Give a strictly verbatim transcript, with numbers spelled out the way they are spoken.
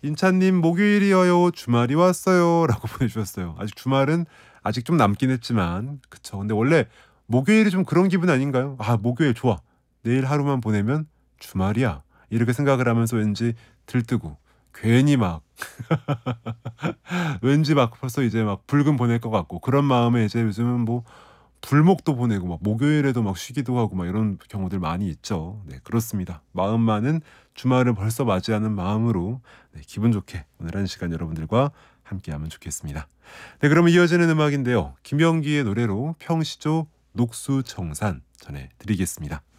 임찬님 목요일이어요. 주말이 왔어요. 라고 보내주셨어요. 아직 주말은 아직 좀 남긴 했지만 그쵸. 근데 원래 목요일이 좀 그런 기분 아닌가요? 아 목요일 좋아. 내일 하루만 보내면 주말이야. 이렇게 생각을 하면서 왠지 들뜨고 괜히 막 왠지 막 벌써 이제 막 불금 보낼 것 같고 그런 마음에 이제 요즘은 뭐 불목도 보내고 막 목요일에도 막 쉬기도 하고 막 이런 경우들 많이 있죠. 네, 그렇습니다. 마음만은 주말을 벌써 맞이하는 마음으로 네, 기분 좋게 오늘 한 시간 여러분들과 함께하면 좋겠습니다. 네, 그러면 이어지는 음악인데요. 김영기의 노래로 평시조 녹수청산 전해드리겠습니다.